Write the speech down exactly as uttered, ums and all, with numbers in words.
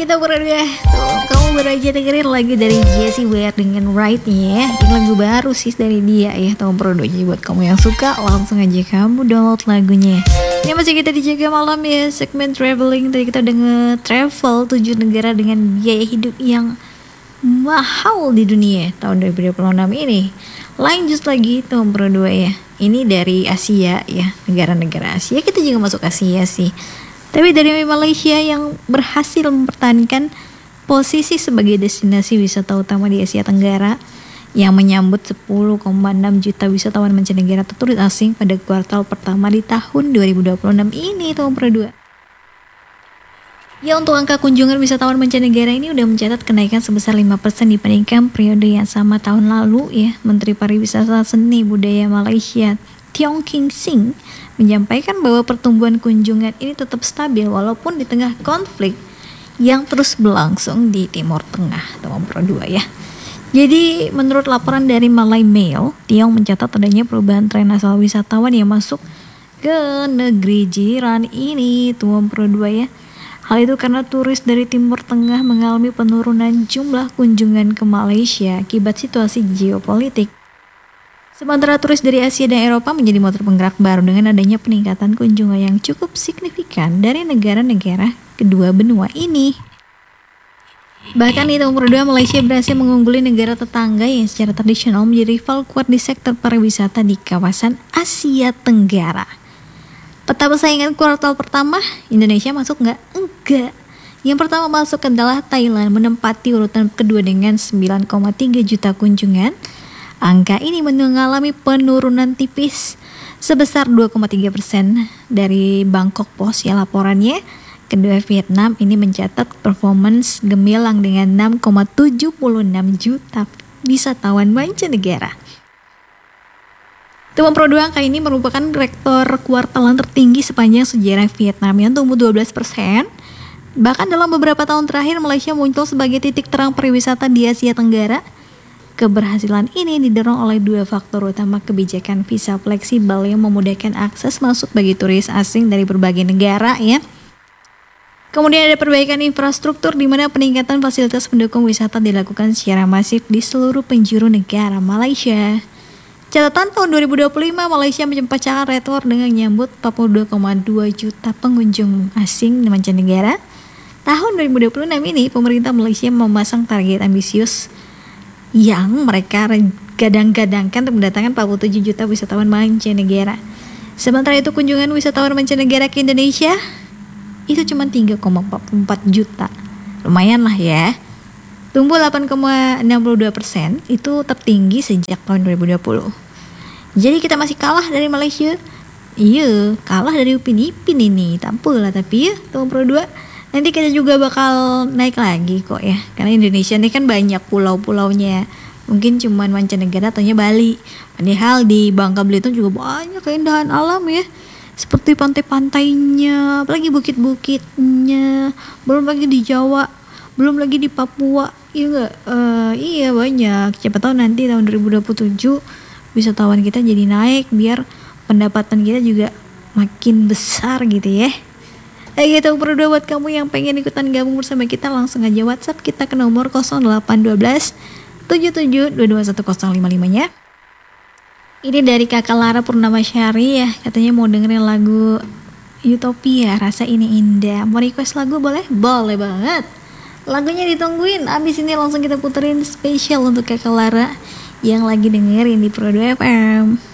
kita berdua tuh, kamu baru aja dengerin lagu dari Jessie Ware dengan Right nih ya. Ini lagu baru sih dari dia ya, tahun berdua. Jadi buat kamu yang suka langsung aja kamu download lagunya. Ini masih kita dijaga malam ya, segmen traveling. Tadi kita udah nge-travel tujuh negara dengan biaya hidup yang mahal di dunia tahun dua ribu dua puluh enam ini. Lanjut lagi tahun berdua ya. Ini dari Asia ya, negara-negara Asia. Kita juga masuk Asia sih. Tapi dari Malaysia yang berhasil mempertahankan posisi sebagai destinasi wisata utama di Asia Tenggara yang menyambut sepuluh koma enam juta wisatawan mancanegara atau turis asing pada kuartal pertama di tahun dua ribu dua puluh enam ini tahun berdua. Ya, untuk angka kunjungan wisatawan mancanegara ini udah mencatat kenaikan sebesar lima persen dibandingkan periode yang sama tahun lalu ya. Menteri Pariwisata Seni Budaya Malaysia Tiong King Sing menyampaikan bahwa pertumbuhan kunjungan ini tetap stabil walaupun di tengah konflik yang terus berlangsung di Timur Tengah tahun berdua ya. Jadi menurut laporan dari Malay Mail, Tiong mencatat adanya perubahan tren asal wisatawan yang masuk ke negeri jiran ini tahun berdua ya. Hal itu karena turis dari Timur Tengah mengalami penurunan jumlah kunjungan ke Malaysia akibat situasi geopolitik. Sementara turis dari Asia dan Eropa menjadi motor penggerak baru dengan adanya peningkatan kunjungan yang cukup signifikan dari negara-negara kedua benua ini. Bahkan di tahun berdua Malaysia berhasil mengungguli negara tetangga yang secara tradisional menjadi rival kuat di sektor pariwisata di kawasan Asia Tenggara. Peta persaingan kuartal pertama, Indonesia masuk nggak? Enggak. Yang pertama masuk adalah Thailand, menempati urutan kedua dengan sembilan koma tiga juta kunjungan. Angka ini mengalami penurunan tipis sebesar dua koma tiga persen dari Bangkok Post ya laporannya. Kedua Vietnam ini mencatat performance gemilang dengan enam koma tujuh enam juta wisatawan mancanegara. Tahun berdua angka ini merupakan rekor kuartalan tertinggi sepanjang sejarah Vietnam yang tumbuh dua belas persen. Bahkan dalam beberapa tahun terakhir Malaysia muncul sebagai titik terang pariwisata di Asia Tenggara. Keberhasilan ini didorong oleh dua faktor utama: kebijakan visa fleksibel yang memudahkan akses masuk bagi turis asing dari berbagai negara ya. Kemudian ada perbaikan infrastruktur di mana peningkatan fasilitas pendukung wisata dilakukan secara masif di seluruh penjuru negara Malaysia. Catatan tahun dua ribu dua puluh lima Malaysia memecahkan rekor dengan menyambut empat puluh dua koma dua juta pengunjung asing mancanegara. Tahun dua ribu dua puluh enam ini pemerintah Malaysia memasang target ambisius yang mereka gadang-gadangkan untuk mendatangkan empat puluh tujuh juta wisatawan mancanegara. Sementara itu kunjungan wisatawan mancanegara ke Indonesia itu cuma tiga koma empat puluh empat juta. Lumayan lah ya. Tumbuh delapan koma enam dua persen, itu tertinggi sejak tahun dua ribu dua puluh. Jadi kita masih kalah dari Malaysia. Iya, kalah dari Upin Ipin ini. Tak apalah, tapi ya tahun berdua nanti kita juga bakal naik lagi kok ya. Karena Indonesia ini kan banyak pulau-pulaunya. Mungkin cuman mancanegara ataunya Bali. Padahal di Bangka Belitung juga banyak keindahan alam ya. Seperti pantai-pantainya, apalagi bukit-bukitnya. Belum lagi di Jawa, belum lagi di Papua. Iya enggak? Uh, iya banyak. Siapa tahu nanti tahun dua ribu dua puluh tujuh wisatawan kita jadi naik biar pendapatan kita juga makin besar gitu ya. Eh gitu berdua buat kamu yang pengen ikutan gabung bersama kita langsung aja WhatsApp kita ke nomor nol delapan satu dua tujuh tujuh dua dua satu nol lima lima nya. Ini dari Kakak Lara Purnamasari ya, katanya mau dengerin lagu Utopia, Rasa Ini Indah. Mau request lagu boleh? Boleh banget. Lagunya ditungguin. Abis ini langsung kita puterin spesial untuk Kakak Lara yang lagi dengerin di Pro dua F M.